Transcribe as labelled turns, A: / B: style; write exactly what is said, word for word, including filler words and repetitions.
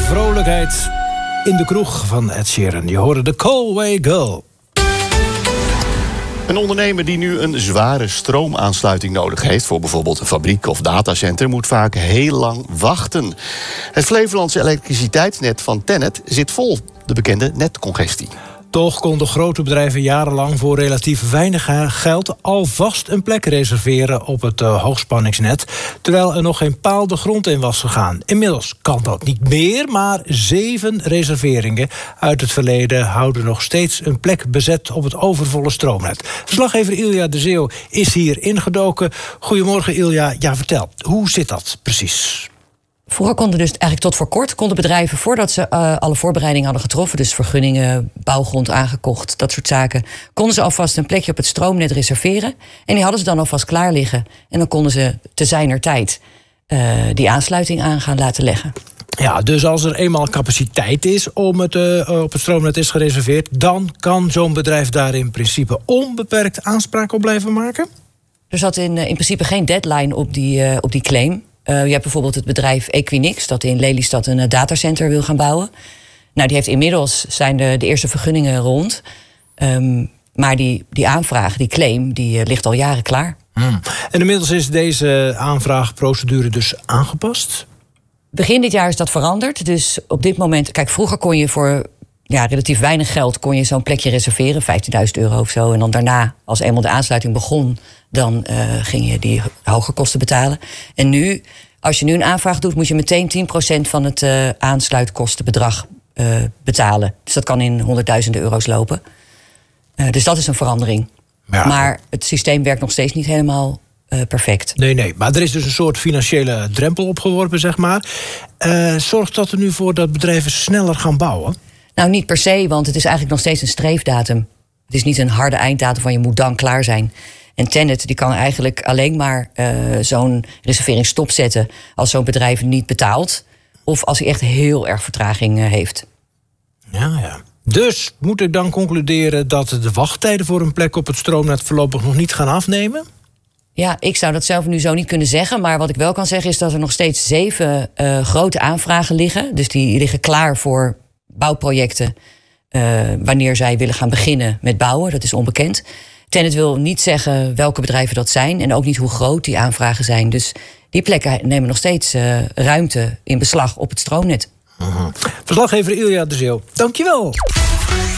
A: vrolijkheid in de kroeg van Ed Sheeran. Je hoorde de Galway Girl.
B: Een ondernemer die nu een zware stroomaansluiting nodig heeft voor bijvoorbeeld een fabriek of datacenter moet vaak heel lang wachten. Het Flevolandse elektriciteitsnet van TenneT zit vol, de bekende netcongestie.
A: Toch konden grote bedrijven jarenlang voor relatief weinig geld alvast een plek reserveren op het uh, hoogspanningsnet, terwijl er nog geen paal de grond in was gegaan. Inmiddels kan dat niet meer, maar zeven reserveringen uit het verleden houden nog steeds een plek bezet op het overvolle stroomnet. Verslaggever Ilja de Zeeuw is hier ingedoken. Goedemorgen Ilja, ja vertel, hoe zit dat precies?
C: Vroeger konden dus eigenlijk tot voor kort konden bedrijven, voordat ze uh, alle voorbereidingen hadden getroffen, dus vergunningen, bouwgrond aangekocht, dat soort zaken, konden ze alvast een plekje op het stroomnet reserveren. En die hadden ze dan alvast klaar liggen. En dan konden ze te zijner tijd uh, die aansluiting aan gaan laten leggen.
A: Ja, dus als er eenmaal capaciteit is om het uh, op het stroomnet is gereserveerd, dan kan zo'n bedrijf daar in principe onbeperkt aanspraak op blijven maken?
C: Er zat in, uh, in principe geen deadline op die, uh, op die claim. Uh, je hebt bijvoorbeeld het bedrijf Equinix, dat in Lelystad een uh, datacenter wil gaan bouwen. Nou, die heeft inmiddels zijn de, de eerste vergunningen rond. Um, maar die, die aanvraag, die claim, die uh, ligt al jaren klaar.
A: Hmm. En inmiddels is deze aanvraagprocedure dus aangepast?
C: Begin dit jaar is dat veranderd. Dus op dit moment, kijk, vroeger kon je voor ja, relatief weinig geld kon je zo'n plekje reserveren, vijftienduizend euro of zo. En dan daarna, als eenmaal de aansluiting begon, dan uh, ging je die hoge kosten betalen. En nu, als je nu een aanvraag doet, moet je meteen tien procent van het uh, aansluitkostenbedrag uh, betalen. Dus dat kan in honderdduizenden euro's lopen. Uh, dus dat is een verandering. Ja. Maar het systeem werkt nog steeds niet helemaal uh, perfect.
A: Nee, nee, maar er is dus een soort financiële drempel opgeworpen, zeg maar. Uh, zorgt dat er nu voor dat bedrijven sneller gaan bouwen?
C: Nou, niet per se, want het is eigenlijk nog steeds een streefdatum. Het is niet een harde einddatum van je moet dan klaar zijn. En TenneT die kan eigenlijk alleen maar uh, zo'n reservering stopzetten als zo'n bedrijf niet betaalt, of als hij echt heel erg vertraging uh, heeft.
A: Ja, ja. Dus moet ik dan concluderen dat de wachttijden voor een plek op het stroomnet voorlopig nog niet gaan afnemen?
C: Ja, ik zou dat zelf nu zo niet kunnen zeggen. Maar wat ik wel kan zeggen is dat er nog steeds zeven uh, grote aanvragen liggen. Dus die liggen klaar voor bouwprojecten uh, wanneer zij willen gaan beginnen met bouwen. Dat is onbekend. TenneT wil niet zeggen welke bedrijven dat zijn en ook niet hoe groot die aanvragen zijn. Dus die plekken nemen nog steeds uh, ruimte in beslag op het stroomnet.
A: Uh-huh. Verslaggever Ilja de Zeeuw, dankjewel.